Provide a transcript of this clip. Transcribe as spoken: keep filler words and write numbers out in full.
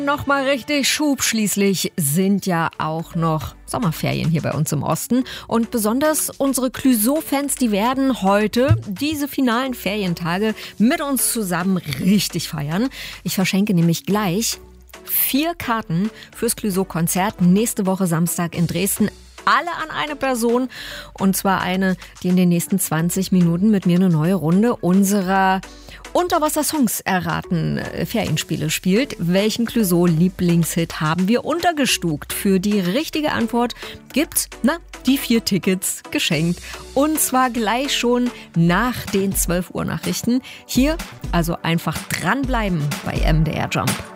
Nochmal richtig Schub. Schließlich sind ja auch noch Sommerferien hier bei uns im Osten. Und besonders unsere Clouseau-Fans, die werden heute diese finalen Ferientage mit uns zusammen richtig feiern. Ich verschenke nämlich gleich vier Karten fürs Clouseau-Konzert nächste Woche Samstag in Dresden. Alle an eine Person, und zwar eine, die in den nächsten zwanzig Minuten mit mir eine neue Runde unserer Unterwasser-Songs erraten Ferienspiele spielt. Welchen Clouseau-Lieblingshit haben wir untergestuckt? Für die richtige Antwort gibt's, na, die vier Tickets geschenkt. Und zwar gleich schon nach den zwölf Uhr Nachrichten. Hier also einfach dranbleiben bei M D R Jump.